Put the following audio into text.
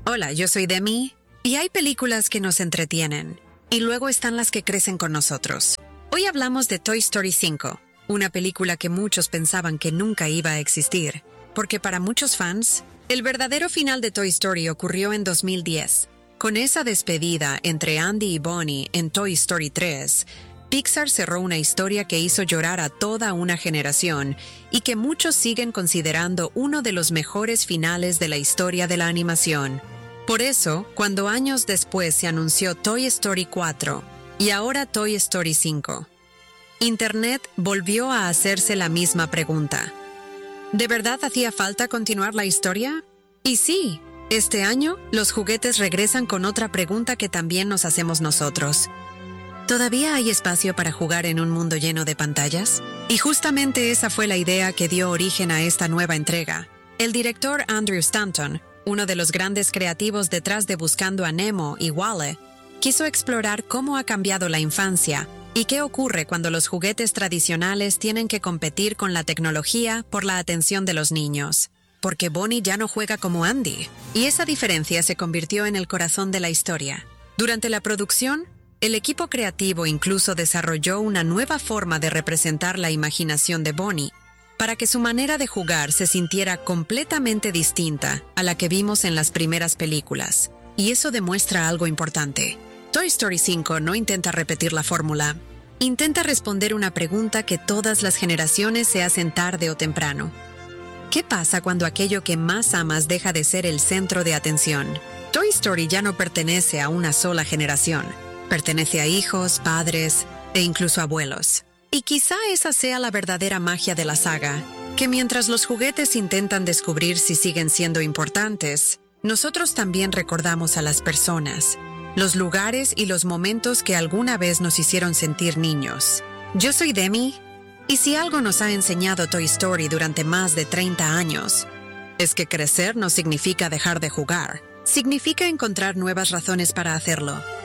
Hola, yo soy Demi, y hay películas que nos entretienen, y luego están las que crecen con nosotros. Hoy hablamos de Toy Story 5, una película que muchos pensaban que nunca iba a existir, porque para muchos fans, el verdadero final de Toy Story ocurrió en 2010. Con esa despedida entre Andy y Bonnie en Toy Story 3, Pixar cerró una historia que hizo llorar a toda una generación y que muchos siguen considerando uno de los mejores finales de la historia de la animación. Por eso, cuando años después se anunció Toy Story 4 y ahora Toy Story 5, Internet volvió a hacerse la misma pregunta. ¿De verdad hacía falta continuar la historia? Y sí, este año los juguetes regresan con otra pregunta que también nos hacemos nosotros. ¿Todavía hay espacio para jugar en un mundo lleno de pantallas? Y justamente esa fue la idea que dio origen a esta nueva entrega. El director Andrew Stanton, uno de los grandes creativos detrás de Buscando a Nemo y WALL-E, quiso explorar cómo ha cambiado la infancia y qué ocurre cuando los juguetes tradicionales tienen que competir con la tecnología por la atención de los niños. Porque Bonnie ya no juega como Andy, y esa diferencia se convirtió en el corazón de la historia. Durante la producción, el equipo creativo incluso desarrolló una nueva forma de representar la imaginación de Bonnie, para que su manera de jugar se sintiera completamente distinta a la que vimos en las primeras películas. Y eso demuestra algo importante. Toy Story 5 no intenta repetir la fórmula. Intenta responder una pregunta que todas las generaciones se hacen tarde o temprano. ¿Qué pasa cuando aquello que más amas deja de ser el centro de atención? Toy Story ya no pertenece a una sola generación. Pertenece a hijos, padres e incluso abuelos. Y quizá esa sea la verdadera magia de la saga, que mientras los juguetes intentan descubrir si siguen siendo importantes, nosotros también recordamos a las personas, los lugares y los momentos que alguna vez nos hicieron sentir niños. Yo soy Demi, y si algo nos ha enseñado Toy Story durante más de 30 años, es que crecer no significa dejar de jugar, significa encontrar nuevas razones para hacerlo.